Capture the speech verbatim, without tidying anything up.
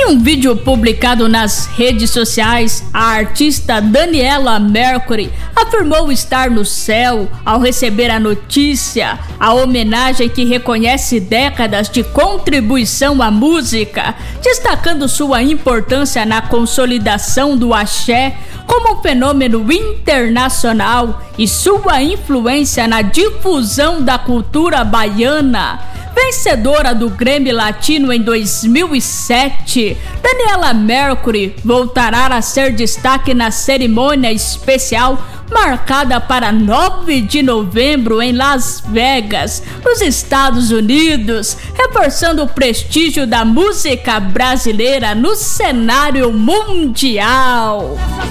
Em um vídeo publicado nas redes sociais, a artista Daniela Mercury afirmou estar no céu ao receber a notícia, a homenagem que reconhece décadas de contribuição à música, destacando sua importância na consolidação do axé como um fenômeno internacional e sua influência na difusão da cultura baiana. Vencedora do Grammy Latino em dois mil e sete, Daniela Mercury voltará a ser destaque na cerimônia especial marcada para nove de novembro em Las Vegas, nos Estados Unidos, reforçando o prestígio da música brasileira no cenário mundial.